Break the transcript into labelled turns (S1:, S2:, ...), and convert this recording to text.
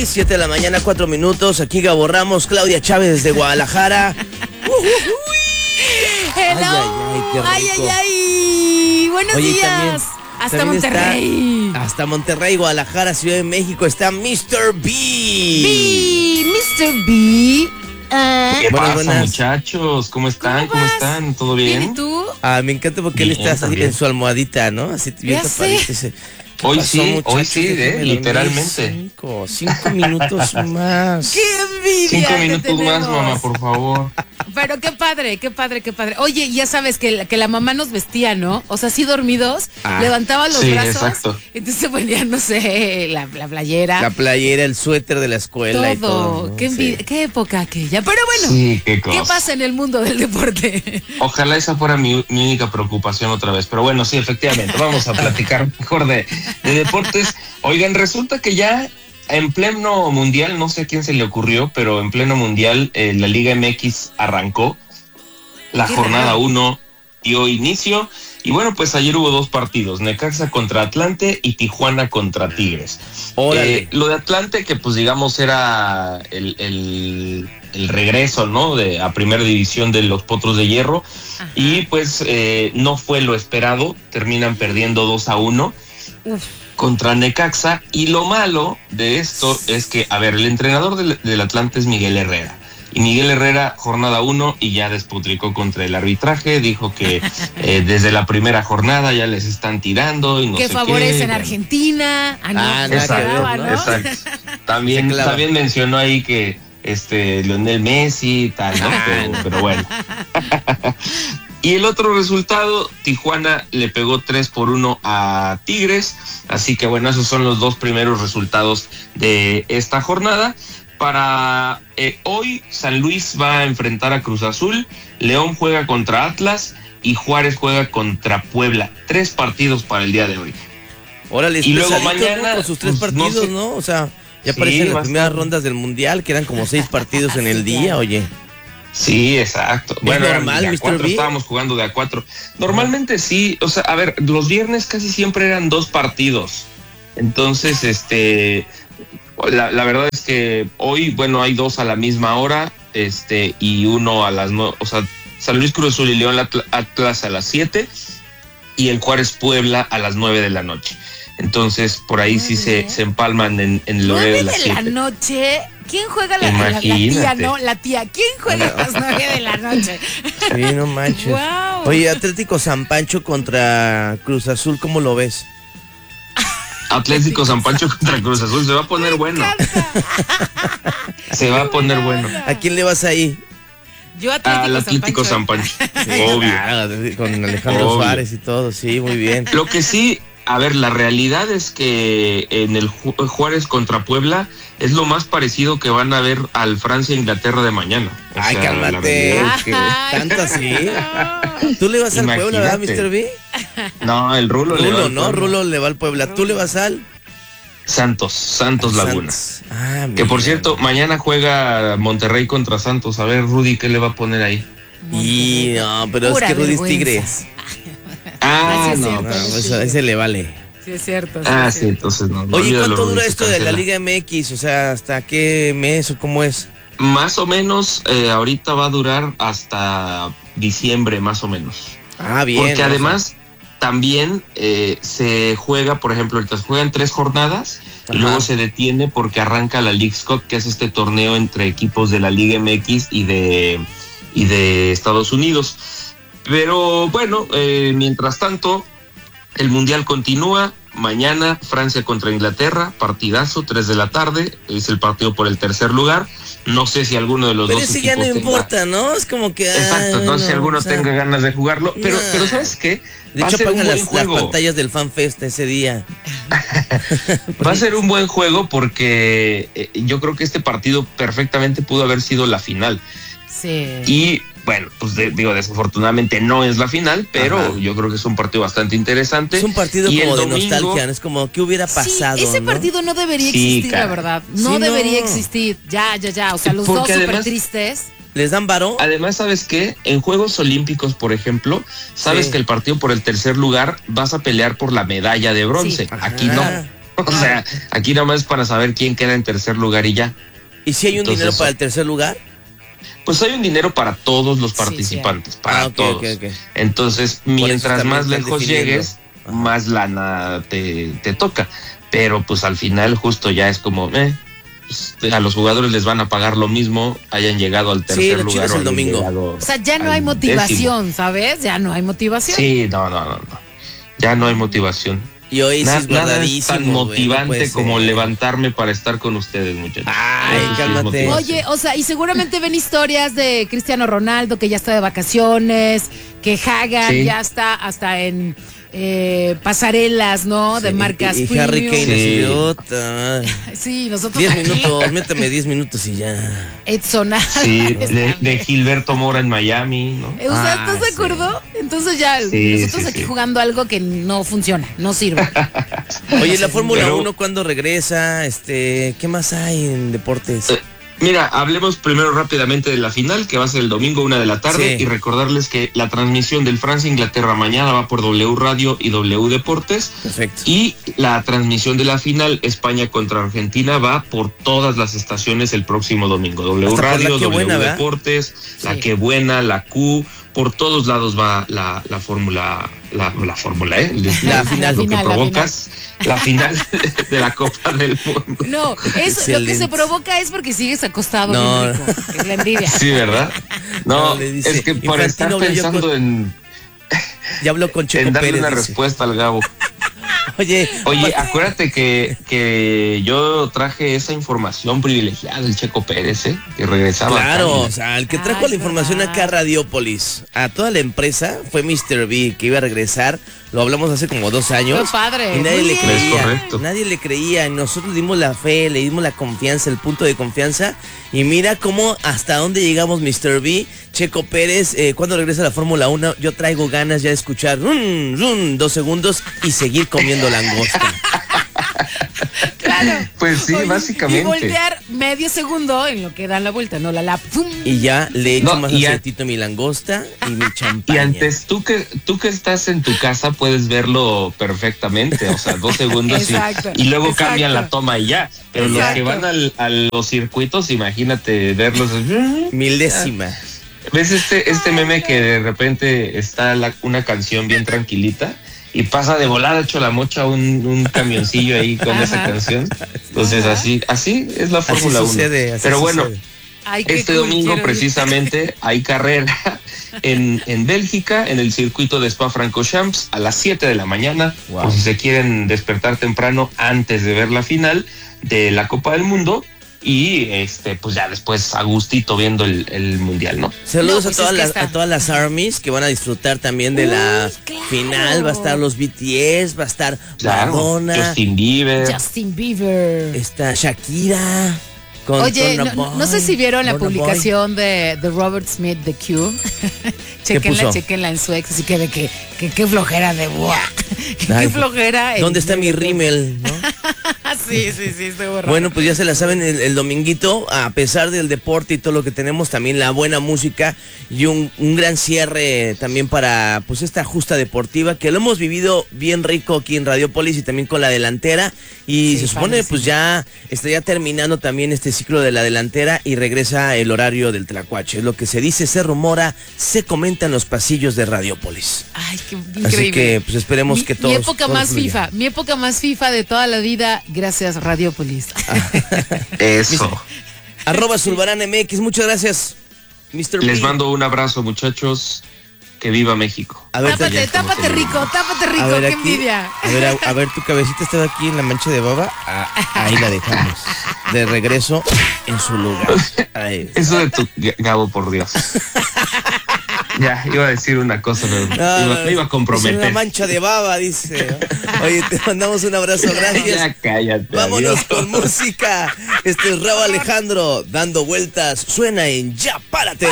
S1: 7 de la mañana, 4 minutos. Aquí Gabo Ramos, Claudia Chávez desde Guadalajara.
S2: Hello. Ay. Buenos días. Hasta Monterrey.
S1: Hasta Monterrey, Guadalajara, Ciudad de México está Mr. B.
S2: Mr. B.
S3: ¿Qué pasa, muchachos? ¿Cómo están? ¿Cómo están? ¿Todo bien?
S2: ¿Y tú?
S1: Me encanta porque él está así en su almohadita, ¿no? Así bien tapadito.
S3: Hoy sí, literalmente.
S1: 5 minutos más.
S2: ¡Qué envidia!
S3: 5 minutos más, mamá, por favor.
S2: Pero qué padre. Oye, ya sabes que la mamá nos vestía, ¿no? O sea, así dormidos, levantaba los brazos.
S3: Exacto.
S2: Entonces se ponía, no sé, la playera.
S1: La playera, el suéter de la escuela y todo. ¿No?
S2: Qué envidia, qué época aquella. Pero bueno,
S3: sí, ¿qué
S2: pasa en el mundo del deporte?
S3: Ojalá esa fuera mi única preocupación otra vez. Pero bueno, sí, efectivamente, vamos a platicar mejor de deportes. Oigan, resulta que ya en pleno mundial, no sé a quién se le ocurrió, pero en pleno mundial la Liga MX arrancó. La jornada 1 dio inicio. Y bueno, pues ayer hubo 2 partidos, Necaxa contra Atlante y Tijuana contra Tigres. Lo de Atlante, que pues digamos era el regreso, ¿no? A primera división de los Potros de Hierro. Ajá. Y pues no fue lo esperado, terminan perdiendo 2-1 contra Necaxa. Y lo malo de esto es que, el entrenador del Atlante es Miguel Herrera. Y Miguel Herrera, jornada 1, y ya despotricó contra el arbitraje, dijo que desde la primera jornada ya les están tirando y no sé qué.
S2: Que favorecen a Argentina.
S3: Exacto. También mencionó ahí que Lionel Messi y tal, ¿no? Pero bueno. Y el otro resultado, Tijuana le pegó 3-1 a Tigres. Así que bueno, esos son los 2 primeros resultados de esta jornada. Para hoy, San Luis va a enfrentar a Cruz Azul, León juega contra Atlas y Juárez juega contra Puebla. 3 partidos para el día de hoy.
S1: Órale,
S3: y luego mañana
S1: con sus 3 partidos, ¿no? O sea, ya aparecen las primeras rondas del Mundial, que eran como 6 partidos en el día, oye.
S3: Sí, exacto. Bueno,
S1: normal,
S3: de A4 estábamos jugando de A4. Normalmente sí, o sea, los viernes casi siempre eran 2 partidos. Entonces, la verdad es que hoy, bueno, hay 2 a la misma hora, y 1 a las 9, o sea, San Luis, Cruz Azul y León Atlas a las 7 y el Juárez Puebla a las 9 de la noche. Entonces, por ahí sí se empalman en el horario de las 7.
S2: 9 de la noche. ¿Quién juega la tía, no? La tía. ¿Quién juega a las 9 de la noche?
S1: Sí, no manches. Wow. Oye, Atlético San Pancho contra Cruz Azul, ¿cómo lo ves?
S3: Atlético San Pancho contra Cruz Azul, se va a poner bueno. Se va a poner bueno.
S1: ¿A quién le vas ahí?
S2: Yo
S3: al Atlético San Pancho.
S1: Sí, obvio. Claro, con Alejandro Suárez y todo, sí, muy bien.
S3: Lo que sí, la realidad es que en el Juárez contra Puebla es lo más parecido que van a ver al Francia-Inglaterra de mañana.
S1: Ay, cálmate. ¿Tanto así? ¿Tú le vas al Puebla, verdad, Mr. B?
S3: No, el Rulo le va al Puebla.
S1: Rulo le va al Puebla. ¿Tú le vas al?
S3: Santos Laguna. Que por cierto, mañana juega Monterrey contra Santos. A ver, Rudy, ¿qué le va a poner ahí?
S1: Y no, pero es que Rudy es Tigres.
S2: Pues
S1: ese le vale.
S2: Sí, es cierto.
S3: Sí, entonces no.
S1: Oye, ¿cuánto dura esto de la Liga MX? O sea, ¿hasta qué mes o cómo es?
S3: Más o menos, ahorita va a durar hasta diciembre, más o menos.
S1: Bien.
S3: Porque además también se juega, por ejemplo, ahorita se juegan 3 jornadas. Ajá. Y luego se detiene porque arranca la Leagues Cup, que es este torneo entre equipos de la Liga MX y de Estados Unidos. Pero bueno, mientras tanto, el Mundial continúa. Mañana Francia contra Inglaterra, partidazo, 3 de la tarde, es el partido por el tercer lugar. No sé si alguno de los dos equipos
S1: ya no importa, ¿no? Es como que...
S3: Exacto, no sé si alguno tenga ganas de jugarlo, pero ¿sabes qué?
S1: De hecho, apagan las pantallas del FanFest ese día.
S3: Va a ser un buen juego porque yo creo que este partido perfectamente pudo haber sido la final.
S2: Sí.
S3: Y bueno, pues desafortunadamente no es la final, pero yo creo que es un partido bastante interesante.
S1: Es un partido como de nostalgia, es como, ¿qué hubiera pasado?
S2: Sí, ese partido no debería existir, la verdad. No debería existir, ya. O sea, los dos súper tristes.
S1: ¿Les dan varo?
S3: Además, ¿sabes qué? En Juegos Olímpicos, por ejemplo, sabes que el partido por el tercer lugar vas a pelear por la medalla de bronce.
S1: Sí.
S3: Aquí no. O sea, aquí nada más es para saber quién queda en tercer lugar y ya.
S1: ¿Y si hay un dinero para el tercer lugar?
S3: Pues hay un dinero para todos los participantes, para todos. Okay. Entonces, mientras más lejos llegues, más lana te toca. Pero pues al final justo ya es como, pues, a los jugadores les van a pagar lo mismo, hayan llegado al tercer lugar.
S1: El domingo.
S2: O sea, ya no hay motivación, ¿sabes? Ya no hay motivación.
S3: Sí, no. Ya no hay motivación.
S1: Y hoy
S3: nada es tan motivante como levantarme para estar con ustedes, muchachos.
S1: Ay, cálmate.
S2: Oye, o sea, y seguramente ven historias de Cristiano Ronaldo que ya está de vacaciones, que Hagan ya está hasta en pasarelas, ¿no? De marcas
S1: y Harry Kane es idiota.
S2: Sí, nosotros
S1: 10 minutos, méteme 10 minutos y ya.
S2: Edson.
S3: Sí, de Gilberto Mora en Miami, ¿no?
S2: O sea, ¿estás de acuerdo? Entonces ya nosotros aquí jugando algo que no funciona, no sirve.
S1: Oye, la Fórmula 1, ¿cuándo regresa? ¿Qué más hay en deportes?
S3: Mira, hablemos primero rápidamente de la final, que va a ser el domingo 1:00 p.m, y recordarles que la transmisión del Francia-Inglaterra mañana va por W Radio y W Deportes.
S1: Perfecto.
S3: Y la transmisión de la final España contra Argentina va por todas las estaciones el próximo domingo. W Radio, W Deportes, La Que Buena, la Q, por todos lados va la fórmula, la final, lo que provocas. La final de la Copa del Mundo.
S2: No, eso, lo que se provoca es porque sigues acostado. No. Rico, es la envidia.
S3: Sí, ¿verdad? No, es que por estar pensando en...
S1: Ya habló con Checo
S3: en darle
S1: Pérez,
S3: una respuesta al Gabo.
S1: Oye,
S3: acuérdate que yo traje esa información privilegiada del Checo Pérez, que regresaba.
S1: Claro, o sea, el que trajo la información acá a Radiópolis, a toda la empresa, fue Mr. B, que iba a regresar. Lo hablamos hace como 2 años.
S2: ¡Qué padre!
S1: Y nadie le creía.
S3: Es correcto.
S1: Nadie le creía. Y nosotros dimos la fe, le dimos la confianza, el punto de confianza. Y mira cómo hasta dónde llegamos, Mr. B. Checo Pérez, cuando regresa a la Fórmula 1, yo traigo ganas ya de escuchar 2 segundos y seguir comiendo langosta.
S2: Claro.
S3: Pues sí, básicamente.
S2: Y voltear medio segundo en lo que dan la vuelta, no la lap.
S1: Y ya le echo más aceitito mi langosta y mi champaña.
S3: Y antes, tú que estás en tu casa puedes verlo perfectamente, o sea, 2 segundos y luego cambian la toma y ya. Pero los que van a los circuitos, imagínate verlos.
S1: Milésima.
S3: ¿Ves este meme que de repente está una canción bien tranquilita y pasa de volada hecho la mocha un camioncillo ahí con esa canción? Entonces así es la Fórmula 1. Pero bueno, este domingo precisamente hay carrera en Bélgica, en el circuito de Spa-Francorchamps a las 7 de la mañana.
S1: Wow.
S3: Por si se quieren despertar temprano antes de ver la final de la Copa del Mundo. Y pues ya después a gustito viendo el mundial, ¿no?
S1: Saludos a todas las armies que van a disfrutar también de la final. Va a estar los BTS, va a estar Madonna,
S3: Justin Bieber.
S1: Está Shakira.
S2: Oye, no sé si vieron la publicación de Robert Smith de Q. Chequenla en su ex, así que de que qué flojera de qué flojera.
S1: ¿Dónde está mi rímel? ¿No?
S2: Sí, estoy borrado.
S1: Bueno, pues ya se la saben el dominguito, a pesar del deporte y todo lo que tenemos, también la buena música y un gran cierre también para pues esta justa deportiva, que lo hemos vivido bien rico aquí en Radiópolis y también con la delantera. Y se supone pues ya estaría terminando también este ciclo de la delantera y regresa el horario del Tlacuache. Es lo que se dice, se rumora, se comenta en los pasillos de Radiópolis.
S2: Ay, qué increíble.
S1: Así que pues esperemos que todos.
S2: Mi época más FIFA de toda la vida, gracias Radiópolis.
S3: Eso.
S1: @Zulbarán MX, muchas gracias, Mr.
S3: Les mando un abrazo, muchachos. Que viva México.
S2: A ver, tápate rico, qué envidia.
S1: A ver, tu cabecita estaba aquí en la mancha de baba. Ahí la dejamos. De regreso en su lugar. Ahí.
S3: Eso de tu Gabo, por Dios. Ya, iba a decir una cosa, pero me iba a comprometer.
S1: Es una mancha de baba, dice. Oye, te mandamos un abrazo, gracias.
S3: Ya cállate.
S1: Vámonos
S3: adiós.
S1: con música. Este es Rauw Alejandro, dando vueltas. Suena en Ya Párate.